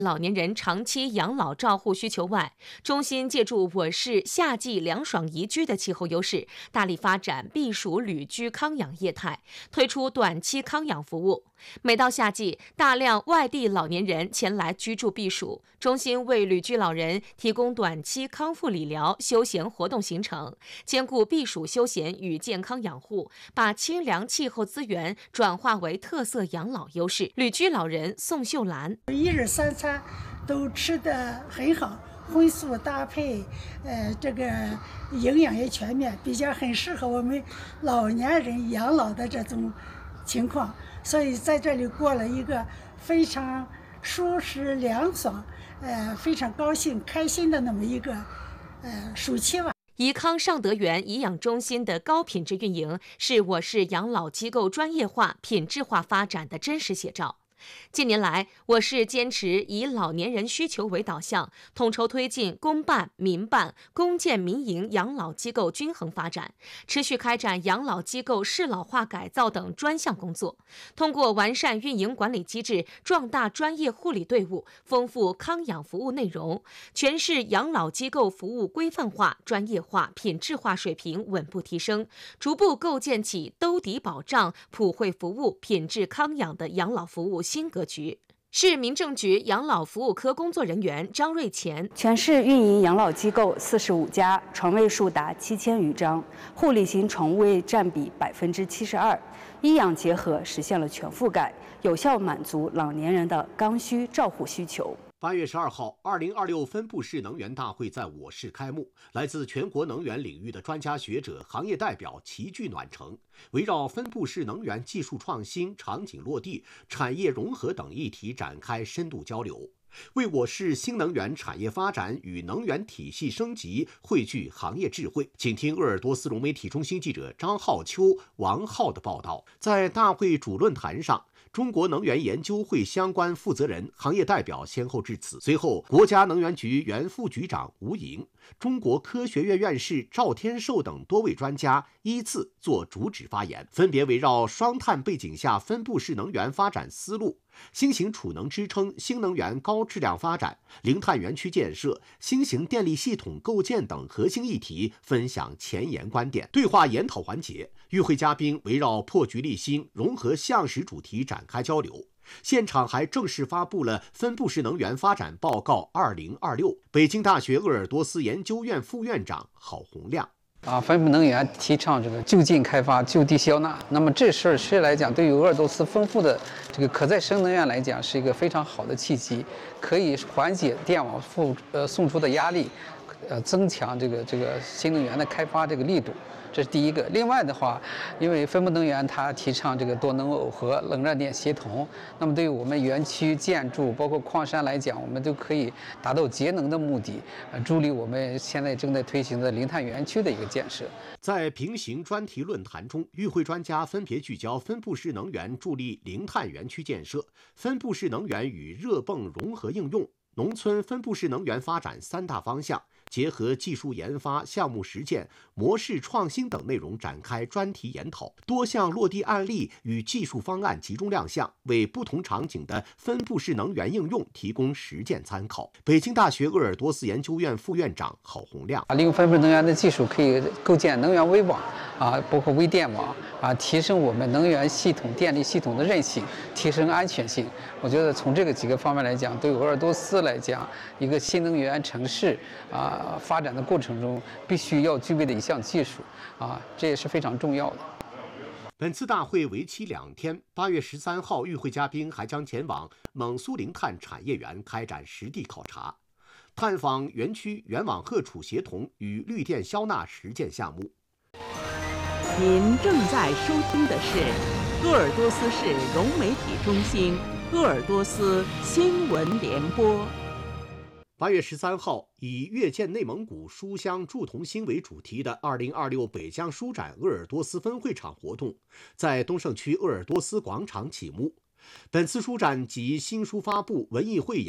老年人长期养老照护需求外，中心借助我市夏季凉爽宜居的气候优势，大力发展避暑旅居康养业态，推出短期康养服务。每到夏季，大量外地老年人前来居住避暑，中心为旅居老人提供短期康复理疗、休闲活动行程，兼顾避暑休闲与健康养护，把清凉气候资源转化为特色养老优势。旅居老人宋秀兰， 一日三餐都吃得很好，荤素搭配，这个营养也全面，比较很适合我们老年人养老的这种情况，所以在这里过了一个非常舒适凉爽，非常高兴开心的那么一个暑期吧。 宜康尚德园颐养中心的高品质运营，是我市养老机构专业化、品质化发展的真实写照。近年来，我市坚持以老年人需求为导向，统筹推进公办、民办、公建民营养老机构均衡发展，持续开展养老机构适老化改造等专项工作。通过完善运营管理机制，壮大专业护理队伍，丰富康养服务内容，全市养老机构服务规范化、专业化、品质化水平稳步提升，逐步构建起兜底保障、普惠服务、品质康养的养老服务新格局。市民政局养老服务科工作人员张瑞乾， 全市运营养老机构45家，床位数达7000余张，护理型床位占比72%，医养结合实现了全覆盖，有效满足老年人的刚需照护需求。 8月12号，2026分布式能源大会在我市开幕，来自全国能源领域的专家学者、行业代表齐聚暖城，围绕分布式能源技术创新、场景落地、产业融合等议题展开深度交流，为我市新能源产业发展与能源体系升级汇聚行业智慧。请听鄂尔多斯融媒体中心记者张浩秋、王浩的报道。在大会主论坛上，中国能源研究会相关负责人、行业代表先后致辞。随后，国家能源局原副局长吴莹、中国科学院院士赵天寿等多位专家依次作主旨发言，分别围绕双碳背景下分布式能源发展思路、新型储能支撑新能源高质量发展、零碳园区建设、新型电力系统构建等核心议题分享前沿观点。对话研讨环节，与会嘉宾围绕破局立新、融合项实主题展开交流。现场还正式发布了分布式能源发展报告2026。北京大学鄂尔多斯研究院副院长郝洪亮。 分布能源提倡这个就近开发、就地消纳。那么这事儿其实来讲，对于鄂尔多斯丰富的这个可再生能源来讲，是一个非常好的契机，可以缓解电网送出的压力，增强这个新能源的开发这个力度。这是第一个。另外的话，因为分布能源它提倡这个多能耦合、冷热电协同，那么对于我们园区建筑包括矿山来讲，我们都可以达到节能的目的，助力我们现在正在推行的零碳园区的一个建设。 在平行专题论坛中，与会专家分别聚焦分布式能源助力零碳园区建设、分布式能源与热泵融合应用、农村分布式能源发展3大方向，结合技术研发、项目实践、模式创新等内容展开专题研讨，多项落地案例与技术方案集中亮相，为不同场景的分布式能源应用提供实践参考。北京大学鄂尔多斯研究院副院长郝洪亮， 利用分布能源的技术可以构建能源微网包括微电网提升我们能源系统、电力系统的韧性，提升安全性。我觉得从这个几个方面来讲，对鄂尔多斯来讲，一个新能源城市发展的过程中必须要具备的一项技术这也是非常重要的。 本次大会为期2天，8月13号，与会嘉宾还将前往蒙苏零碳产业园开展实地考察，探访园区源网荷储协同与绿电消纳实践项目。 您正在收听的是鄂尔多斯市融媒体中心鄂尔多斯新闻联播。 8月13号，以阅见内蒙古书香铸铜新为主题的2026北疆书展鄂尔多斯分会场活动在东胜区鄂尔多斯广场启幕。本次书展集新书发布、文艺汇演、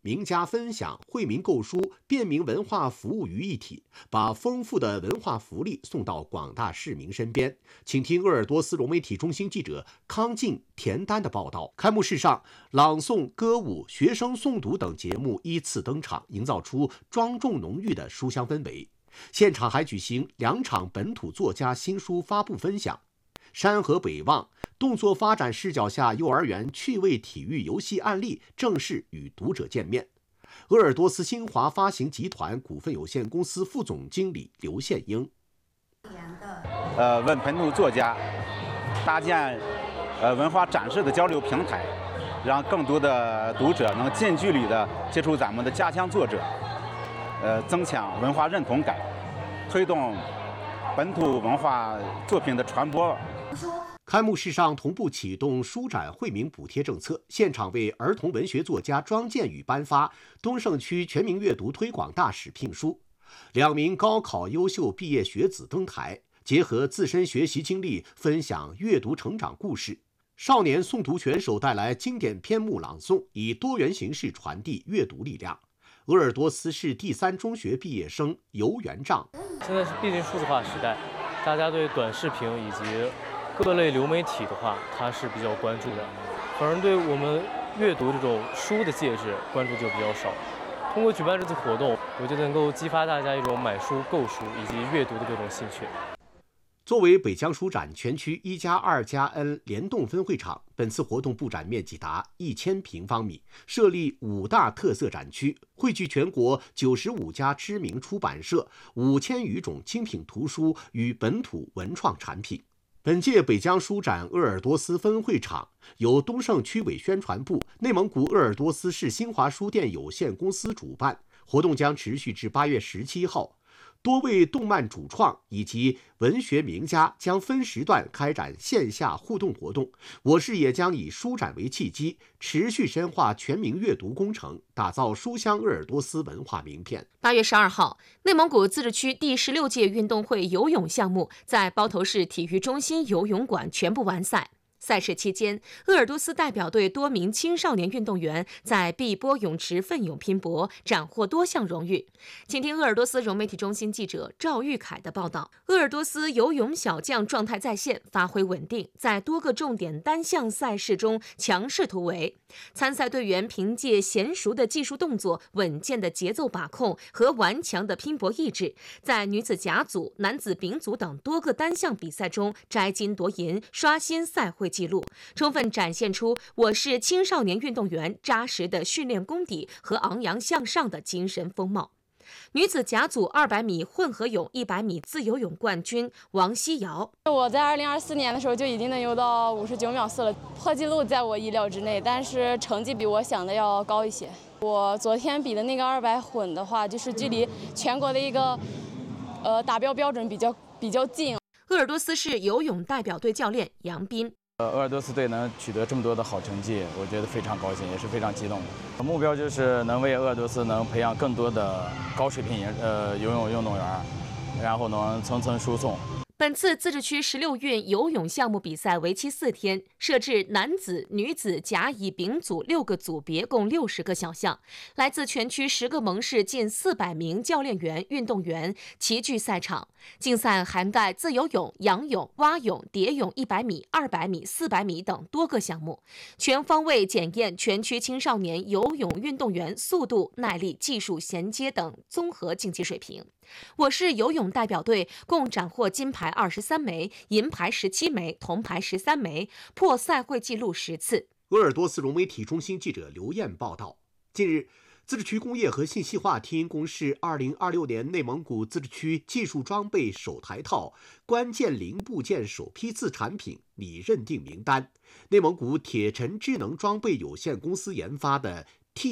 名家分享、惠民购书、便民文化服务于一体，把丰富的文化福利送到广大市民身边。请听鄂尔多斯融媒体中心记者康静、田丹的报道。开幕式上，朗诵、歌舞、学生诵读等节目依次登场，营造出庄重浓郁的书香氛围。现场还举行2场本土作家新书发布分享。山河北望动作发展视角下幼儿园趣味体育游戏案例正式与读者见面。鄂尔多斯新华发行集团股份有限公司副总经理刘宪英： 为本土作家搭建文化展示的交流平台，让更多的读者能近距离的接触咱们的家乡作者，增强文化认同感，推动本土文化作品的传播。 开幕式上同步启动书展惠民补贴政策，现场为儿童文学作家庄建宇颁发东胜区全民阅读推广大使聘书。2名高考优秀毕业学子登台，结合自身学习经历，分享阅读成长故事。少年诵读选手带来经典篇目朗诵，以多元形式传递阅读力量。鄂尔多斯市第3中学毕业生游元丈： 现在是毕竟数字化时代，大家对短视频以及各类流媒体的话，它是比较关注的，反而对我们阅读这种书的介质关注就比较少。通过举办这次活动，我觉得能够激发大家一种买书、购书以及阅读的这种兴趣。 作为北疆书展全区1+2+N 联动分会场，本次活动布展面积达1000平方米，设立5大特色展区，汇聚全国95家知名出版社、5000余种精品图书与本土文创产品。本届北疆书展鄂尔多斯分会场由东胜区委宣传部、内蒙古鄂尔多斯市新华书店有限公司主办，活动将持续至8月17号。多位动漫主创以及文学名家将分时段开展线下互动活动。我市也将以书展为契机，持续深化全民阅读工程，打造书香鄂尔多斯文化名片。 8月12号，内蒙古自治区第16届运动会游泳项目在包头市体育中心游泳馆全部完赛。赛事期间，鄂尔多斯代表队多名青少年运动员在碧波泳池奋勇拼搏，斩获多项荣誉。请听鄂尔多斯融媒体中心记者赵玉凯的报道。鄂尔多斯游泳小将状态在线，发挥稳定，在多个重点单项赛事中强势突围。参赛队员凭借娴熟的技术动作、稳健的节奏把控和顽强的拼搏意志，在女子甲组、男子丙组等多个单项比赛中摘金夺银，刷新赛会纪录，充分展现出我市青少年运动员扎实的训练功底和昂扬向上的精神风貌。女子甲组200米混合泳、100米自由泳冠军王希瑶： 我在2024年的时候就已经能游到59秒4了，破纪录在我意料之内，但是成绩比我想的要高一些。我昨天比的那个200混的话，就是距离全国的一个达标标准比较近。 鄂尔多斯市游泳代表队教练杨斌： 鄂尔多斯队能取得这么多的好成绩，我觉得非常高兴，也是非常激动的。目标就是能为鄂尔多斯能培养更多的高水平游泳运动员，然后能层层输送。 本次自治区16运游泳项目比赛为期4天，设置男子、女子、甲、乙、丙组6个组别，共60个小项。来自全区10个盟市近400名教练员、运动员齐聚赛场。竞赛涵盖自由泳、仰泳、蛙泳、蝶泳100米、200米、400米等多个项目，全方位检验全区青少年游泳运动员速度、耐力、技术衔接等综合竞技水平。我市游泳代表队共斩获金牌23枚、银牌17枚、铜牌13枚，破赛会纪录10次。 鄂尔多斯融媒体中心记者刘燕报道。近日，自治区工业和信息化厅公示2026年内蒙古自治区技术装备首台套关键零部件首批次产品拟认定名单。内蒙古铁尘智能装备有限公司研发的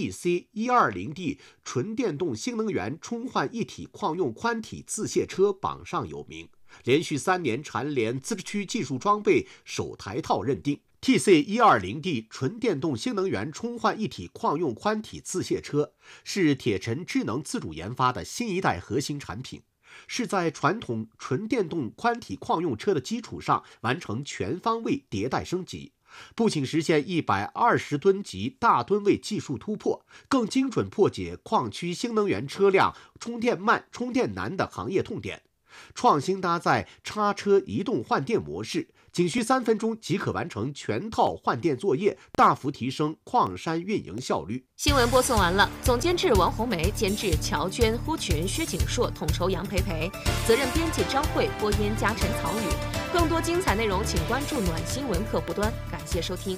TC120D 纯电动新能源充换一体矿用宽体自卸车榜上有名，连续3年蝉联自治区技术装备首台套认定。TC120D 纯电动新能源充换一体矿用宽体自卸车是铁尘智能自主研发的新一代核心产品，是在传统纯电动宽体矿用车的基础上完成全方位迭代升级。 不仅实现120吨级大吨位技术突破，更精准破解矿区新能源车辆充电慢、充电难的行业痛点。创新搭载插车移动换电模式，仅需3分钟即可完成全套换电作业，大幅提升矿山运营效率。 新闻播送完了，总监制王红梅，监制乔娟、呼群、薛景硕，统筹杨培培，责任编辑张慧，播音嘉晨、曹宇。更多精彩内容，请关注暖新闻客户端。感谢收听。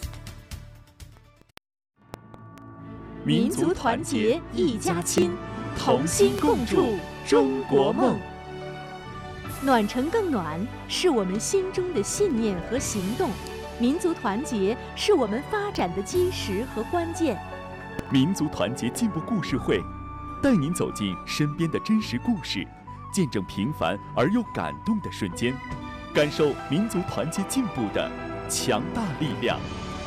民族团结一家亲，同心共筑中国梦。暖城更暖，是我们心中的信念和行动；民族团结是我们发展的基石和关键。 民族团结进步故事会，带您走进身边的真实故事，见证平凡而又感动的瞬间，感受民族团结进步的强大力量。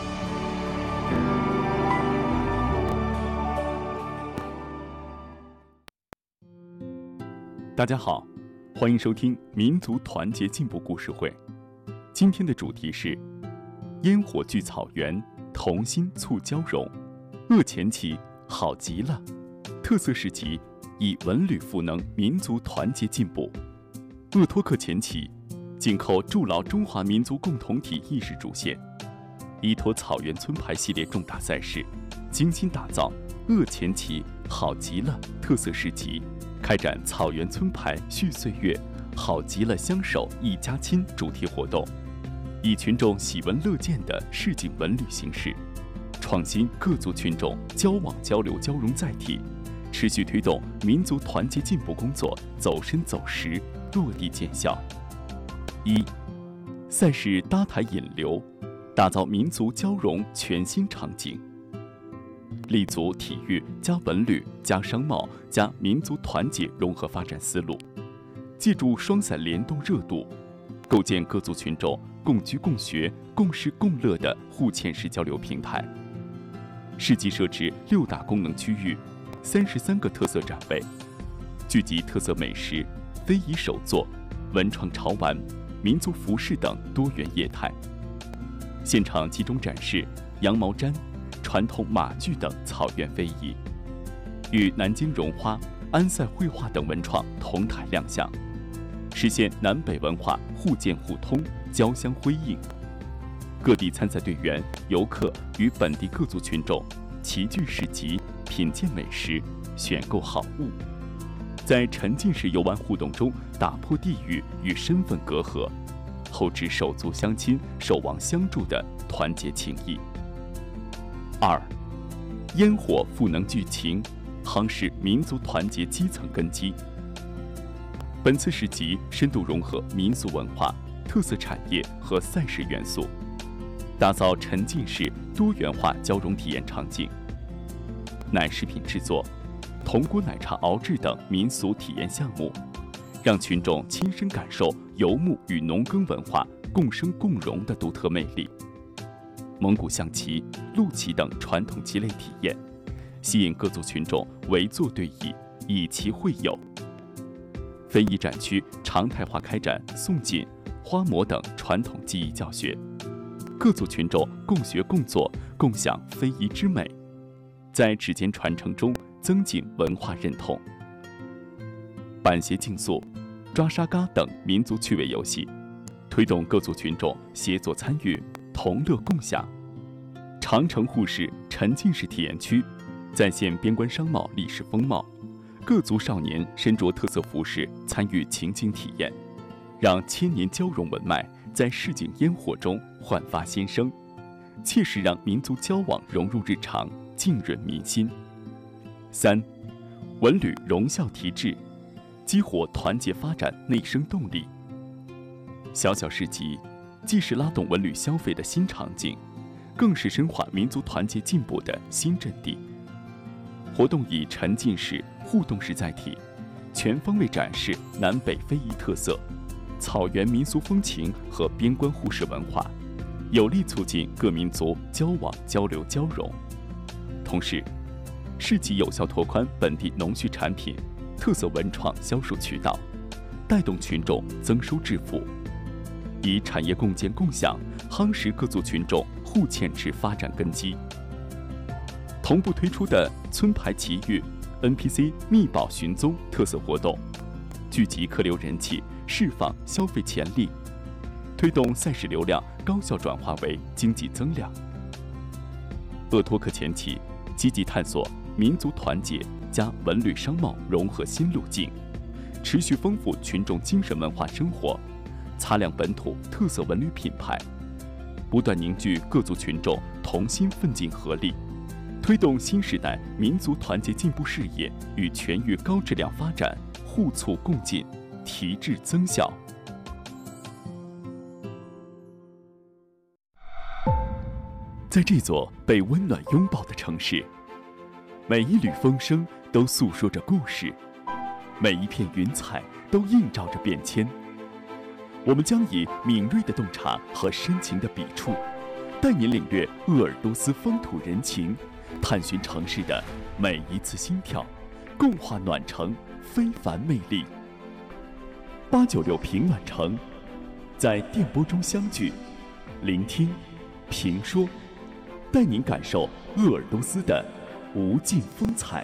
大家好，欢迎收听民族团结进步故事会。今天的主题是烟火聚草原，同心促交融。鄂前旗好极了，特色市集以文旅赋能民族团结进步。鄂托克前旗紧扣筑牢中华民族共同体意识主线，依托草原村牌系列重大赛事，精心打造鄂前旗好极了特色市集，开展草原村牌续岁月、好极了相守一家亲主题活动，以群众喜闻乐见的市井文旅形式，创新各族群众交往交流交融载体，持续推动民族团结进步工作走深走实、落地见效。1. 赛事搭台引流，打造民族交融全新场景，立足体育加文旅加商贸加民族团结融合发展思路，借助双伞联动热度，构建各族群众共居共学、共事共乐的互嵌式交流平台。市集设置6大功能区域，33个特色展位，聚集特色美食、非遗手作、文创潮玩、民族服饰等多元业态。现场集中展示羊毛毡、传统马具等草原非遗，与南京绒花、安塞绘画等文创同台亮相，实现南北文化互鉴互通、交相辉映。各地参赛队员、游客与本地各族群众齐聚市集，品鉴美食，选购好物，在沉浸式游玩互动中打破地域与身份隔阂，厚植手足相亲、守望相助的团结情谊。2. 烟火赋能剧情，夯实民族团结基层根基。本次市集深度融合民俗文化、特色产业和赛事元素，打造沉浸式多元化交融体验场景。奶食品制作、铜锅奶茶熬制等民俗体验项目，让群众亲身感受游牧与农耕文化共生共荣的独特魅力。蒙古象棋、陆棋等传统棋类体验，吸引各族群众围坐对弈，以棋会友。非遗展区常态化开展宋锦、花模等传统技艺教学，各族群众共学共作，共享非遗之美，在指尖传承中增进文化认同。板鞋竞速、抓沙嘎等民族趣味游戏，推动各族群众协作参与，同乐共享。长城沪市沉浸式体验区再现边关商贸历史风貌，各族少年身着特色服饰参与情景体验，让千年交融文脉在市井烟火中焕发新生，切实让民族交往融入日常，浸润民心。3. 文旅融效提质，激活团结发展内生动力。小小市集既是拉动文旅消费的新场景，更是深化民族团结进步的新阵地。活动以沉浸式、互动式载体，全方位展示南北非遗特色、草原民俗风情和边关沪市文化，有力促进各民族交往交流交融。同时，市集有效拓宽本地农畜产品、特色文创销售渠道，带动群众增收致富。 以产业共建共享夯实各族群众互嵌式发展根基。同步推出的村牌奇遇 NPC 密宝寻踪特色活动，聚集客流人气，释放消费潜力，推动赛事流量高效转化为经济增量。鄂托克前期积极探索民族团结加文旅商贸融合新路径，持续丰富群众精神文化生活，擦亮本土特色文旅品牌，不断凝聚各族群众同心奋进合力，推动新时代民族团结进步事业与全域高质量发展互促共进，提质增效。在这座被温暖拥抱的城市，每一缕风声都诉说着故事，每一片云彩都映照着变迁。我们将以敏锐的洞察和深情的笔触，带您领略鄂尔多斯风土人情，探寻城市的每一次心跳，共话暖城非凡魅力。896评暖城，在电波中相聚，聆听、评说，带您感受鄂尔多斯的无尽风采。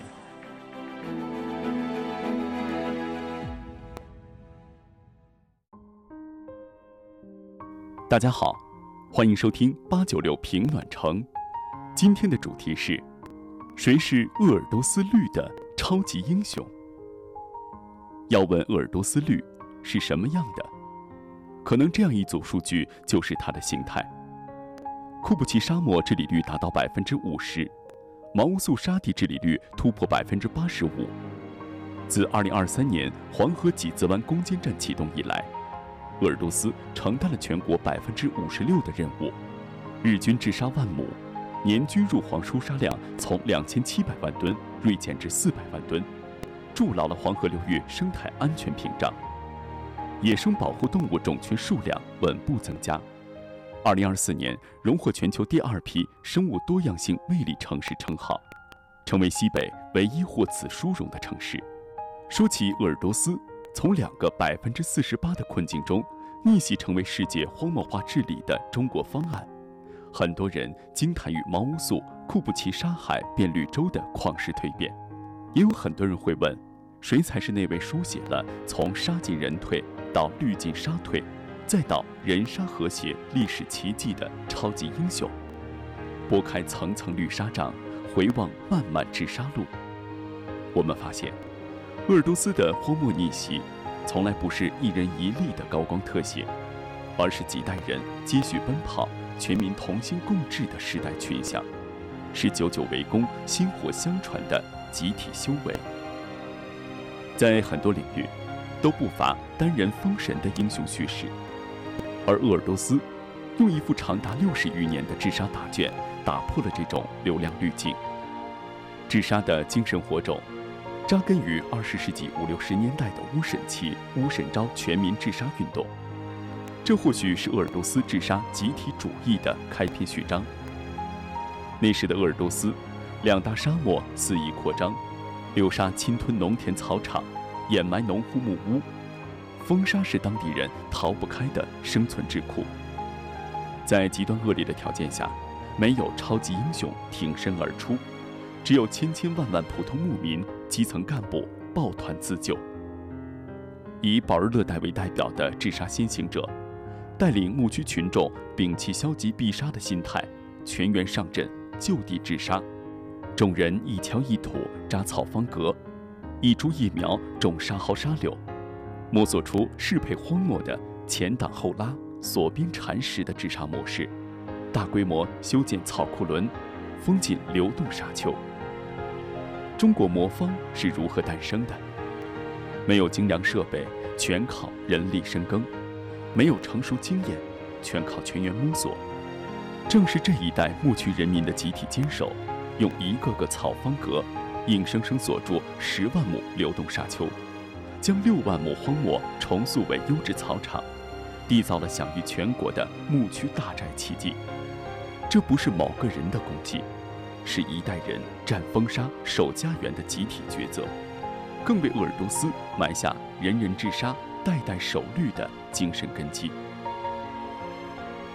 大家好，欢迎收听896评暖城。今天的主题是：谁是鄂尔多斯绿的超级英雄？要问鄂尔多斯绿是什么样的，可能这样一组数据就是它的形态。库布齐沙漠治理率达到50%，毛乌素沙地治理率突破85%。自2023年黄河几兹湾攻坚战启动以来，鄂尔多斯承担了全国56%的任务，日均治沙万亩，年均入黄输沙量从2700万吨锐减至400万吨，筑牢了黄河流域生态安全屏障，野生保护动物种群数量稳步增加。2024年荣获全球第2批生物多样性魅力城市称号，成为西北唯一获此殊荣的城市。说起鄂尔多斯，从2个48%的困境中逆袭成为世界荒漠化治理的中国方案，很多人惊叹于毛乌素、库布齐沙海变绿洲的旷世蜕变，也有很多人会问，谁才是那位书写了从沙进人退到绿进沙退，再到人沙和谐历史奇迹的超级英雄？拨开层层绿纱帐，回望漫漫治沙路，我们发现，鄂尔多斯的荒漠逆袭，从来不是一人一力的高光特写，而是几代人接续奔跑、全民同心共治的时代群像，是久久为功、薪火相传的集体修为。在很多领域，都不乏单人封神的英雄叙事，而鄂尔多斯用一副长达60余年的治沙答卷，打破了这种流量滤镜。治沙的精神火种，扎根于20世纪50、60年代的乌审期乌审招全民治沙运动，这或许是鄂尔多斯治沙集体主义的开篇序章。那时的鄂尔多斯，2大沙漠肆意扩张，流沙侵吞农田草场，掩埋农户木屋，风沙是当地人逃不开的生存智库。在极端恶劣的条件下，没有超级英雄挺身而出，只有千千万万普通牧民、基层干部抱团自救。以保日勒代为代表的治沙先行者，带领牧区群众摒弃消极避沙的心态，全员上阵就地治沙。众人一锹一土扎草方格，一株一苗种沙蒿沙柳，摸索出适配荒漠的前挡后拉、锁边缠实的治沙模式，大规模修建草库轮，封紧流动沙丘。中国魔方是如何诞生的？没有精良设备，全靠人力深耕；没有成熟经验，全靠全员摸索。正是这一代牧区人民的集体坚守，用一个个草方格，硬生生锁住10万亩流动沙丘，将6万亩荒漠重塑为优质草场，缔造了享誉全国的牧区大寨奇迹。这不是某个人的功绩，是一代人战风沙、守家园的集体抉择，更为鄂尔多斯埋下人人治沙、代代守绿的精神根基。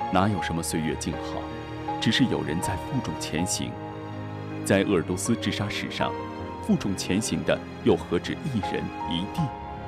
哪有什么岁月静好，只是有人在负重前行。在鄂尔多斯治沙史上，负重前行的又何止一人一地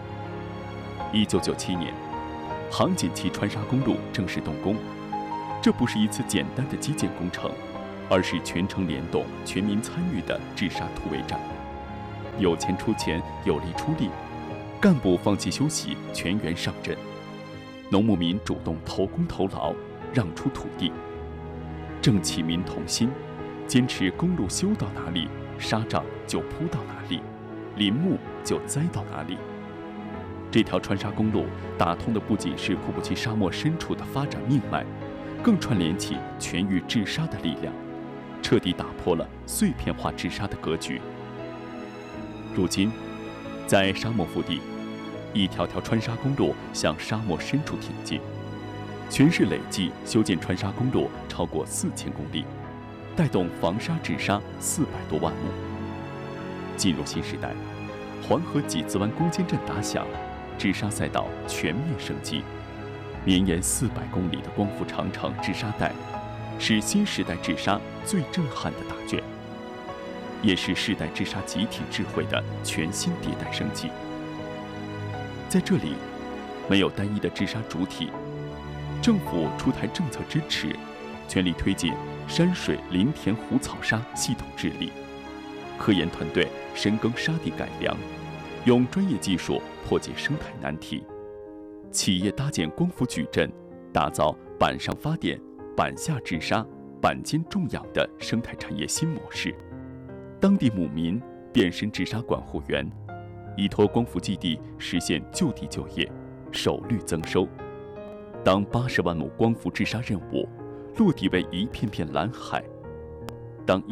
？1997年，杭锦旗川沙公路正式动工。这不是一次简单的基建工程，而是全程联动、全民参与的治沙突围战。有钱出钱，有力出力，干部放弃休息，全员上阵。农牧民主动投工投劳，让出土地。正气民同心，坚持公路修到哪里，沙障就铺到哪里，林木就栽到哪里。这条川沙公路打通的不仅是库布齐沙漠深处的发展命脉，更串联起全域治沙的力量，彻底打破了碎片化治沙的格局。如今，在沙漠腹地，一条条川沙公路向沙漠深处挺进，全市累计修建川沙公路超过4000公里，带动防沙治沙400多万亩。进入新时代，黄河几字湾攻坚战打响，治沙赛道全面升级。绵延400公里的光复长城治沙带，是新时代治沙最震撼的答卷，也是世代治沙集体智慧的全新迭代升级。在这里，没有单一的治沙主体，政府出台政策支持，全力推进山水林田湖草沙系统治理，科研团队深耕沙地改良，用专业技术破解生态难题。企业搭建光伏矩阵，打造板上发电、板下治沙、板间种养的生态产业新模式。当地牧民变身治沙管护员，依托光伏基地实现就地就业，首率增收。当80万亩光伏治沙任务落地为一片片蓝海，当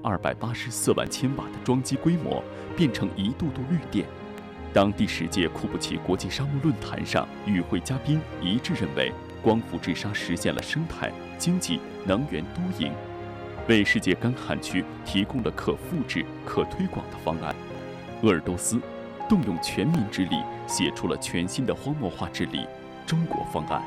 1284万千瓦的装机规模变成一度度绿电，当第10届库布齐国际沙漠论坛上与会嘉宾一致认为光伏治沙实现了生态、经济、能源多赢，为世界干旱区提供了可复制、可推广的方案，鄂尔多斯动用全民之力写出了全新的荒漠化治理中国方案。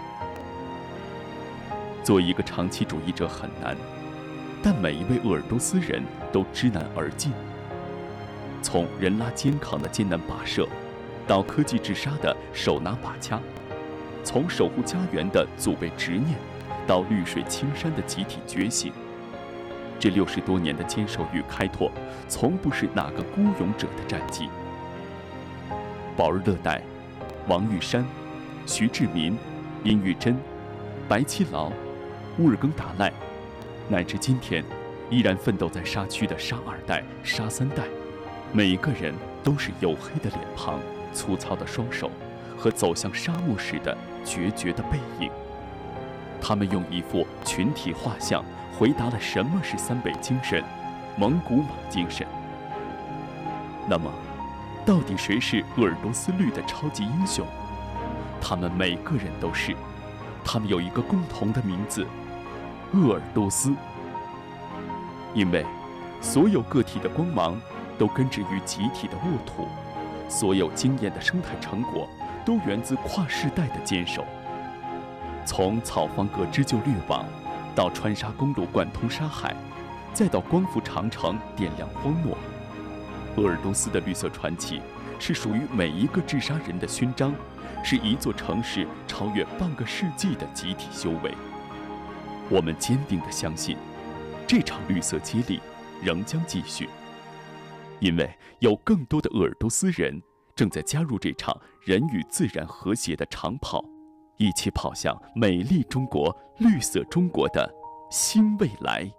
做一个长期主义者很难，但每一位鄂尔多斯人都知难而进。从人拉肩扛的艰难跋涉，到科技治沙的手拿把掐；从守护家园的祖辈执念，到绿水青山的集体觉醒。这60多年的坚守与开拓，从不是哪个孤勇者的战绩。保日乐代、王玉山、徐志民、殷玉珍、白七劳、乌尔更达赖，乃至今天依然奋斗在沙区的沙2代、沙3代，每个人都是黝黑的脸庞、粗糙的双手和走向沙漠时的决绝的背影。他们用一幅群体画像回答了什么是三北精神、蒙古马精神。那么，到底谁是鄂尔多斯绿的超级英雄？他们每个人都是，他们有一个共同的名字——鄂尔多斯。因为所有个体的光芒都根植于集体的沃土，所有惊艳的生态成果都源自跨世代的坚守。从草房阁织就绿网，到川沙公路贯通沙海，再到光复长城点亮荒漠，鄂尔多斯的绿色传奇是属于每一个治沙人的勋章，是一座城市超越半个世纪的集体修为。我们坚定地相信，这场绿色接力仍将继续，因为有更多的鄂尔多斯人正在加入这场人与自然和谐的长跑，一起跑向美丽中国、绿色中国的新未来。